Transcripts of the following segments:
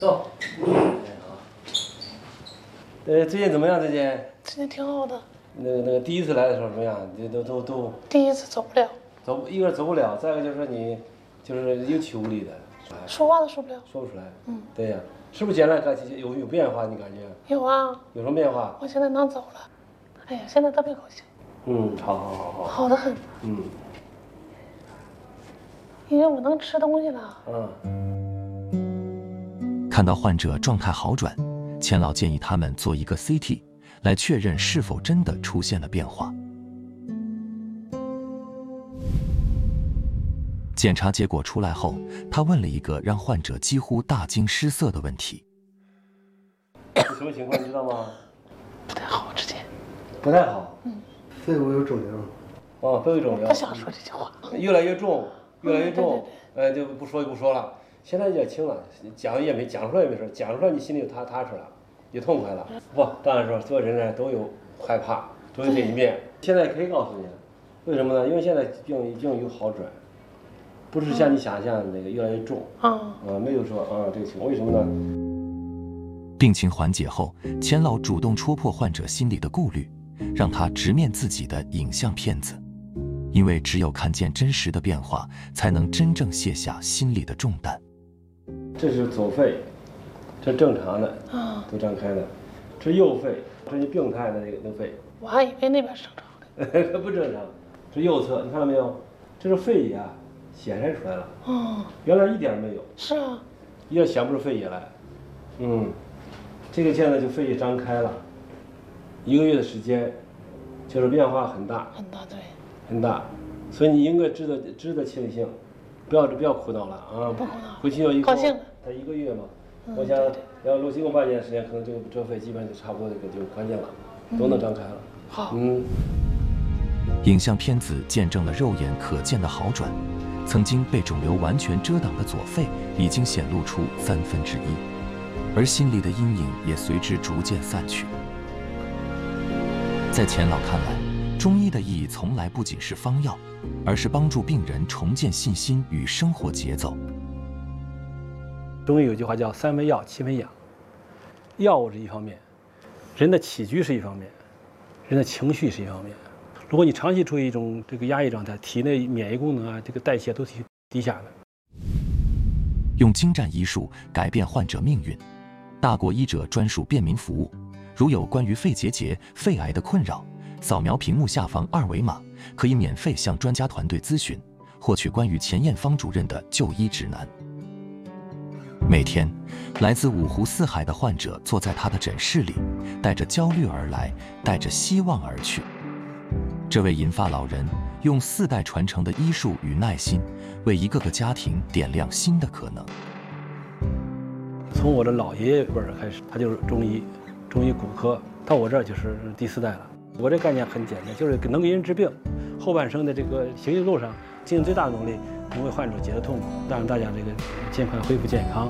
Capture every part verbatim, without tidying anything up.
走。呃，最近怎么样？最近？ 最近挺好的。 那个那个第一次来的时候怎么样？你都都都。 第一次走不了。 走，一个是走不了，再一个就是说你，就是有气无力的。 说话都说不了。 说不出来。 嗯。 对呀，是不是将来感觉有有变化？你感觉？ 有啊。 有什么变化？ 我现在能走了。哎呀，现在特别高兴。 嗯，好好好好。 好的很。 嗯。 因为我能吃东西了。 嗯。 看到患者状态好转，钱老建议他们做一个 C T， 来确认是否真的出现了变化。检查结果出来后，他问了一个让患者几乎大惊失色的问题： 是什么情况？你知道吗？ 不太好，之前。 不太好。 嗯。 肺部有肿瘤。 哦，肺部肿瘤。 不想说这句话。 越来越重，越来越重， 嗯、 呃，就不说就不说了。现在也轻了，讲也没讲出来也没事，讲出来你心里就踏踏实了，也痛快了。不，当然说所有人呢都有害怕，都有这一面。现在可以告诉你了，为什么呢？因为现在病病有好转，不是像你想象的那个越来越重。啊、嗯，啊，没有说啊这个情况，为什么呢？ 病情缓解后，钱老主动戳破患者心里的顾虑，让他直面自己的影像骗子。因为只有看见真实的变化，才能真正卸下心里的重担。 这是左肺，这正常的， 啊， 都张开的。这右肺，这是病态的那个那个肺。 我还以为那边是正常的。不正常，这右侧，你看到没有？这是肺叶啊，显现出来了。 哦。 原来一点没有。 是啊。 一点想不出肺叶来。嗯，这个现在就肺叶张开了，一个月的时间，就是变化很大。 很大，对。 很大，所以你应该知道知道庆幸，不要不要哭闹了啊！ 不哭闹， 回去要一高兴。 才一个月嘛， 嗯、 我想要如果经过半年时间，可能这个这肺基本上就差不多这个就关键了，嗯、都能张开了。 好。 嗯。 影像片子见证了肉眼可见的好转，曾经被肿瘤完全遮挡的左肺已经显露出三分之一，而心里的阴影也随之逐渐散去。在钱老看来，中医的意义从来不仅是方药，而是帮助病人重建信心与生活节奏。 中医有句话叫三味药，七味养。药物是一方面，人的起居是一方面，人的情绪是一方面。如果你长期处于一种这个压抑状态，体内免疫功能啊，这个代谢都是低下的。 用精湛医术改变患者命运，大国医者专属便民服务。如有关于肺结节、肺癌的困扰，扫描屏幕下方二维码，可以免费向专家团队咨询，获取关于钱艳芳主任的就医指南。每天，来自五湖四海的患者坐在他的诊室里，带着焦虑而来，带着希望而去。这位银发老人用四代传承的医术与耐心，为一个个家庭点亮新的可能。 从我的老爷爷辈儿开始，他就是中医，中医骨科，到我这儿就是第四代了。我这概念很简单，就是能给人治病，后半生的这个行医路上，尽最大的努力，能为患者解决痛苦，让大家这个尽快恢复健康。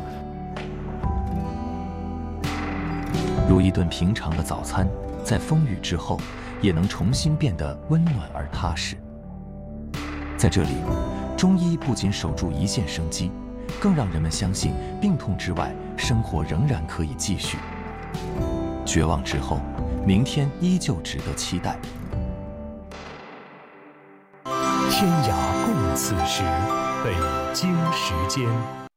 如一顿平常的早餐，在风雨之后，也能重新变得温暖而踏实。在这里，中医不仅守住一线生机，更让人们相信病痛之外，生活仍然可以继续。绝望之后，明天依旧值得期待。 天涯共此时，北京时间。